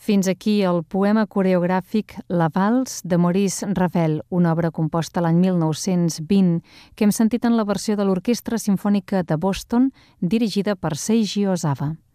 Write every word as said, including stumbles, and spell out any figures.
Fins aquí el poema coreogràfic La Vals de Maurice Ravel, una obra composta l'any mil nou-cents vint que hem sentit en la versió de l'Orquestra Simfònica de Boston dirigida per Seiji Ozawa.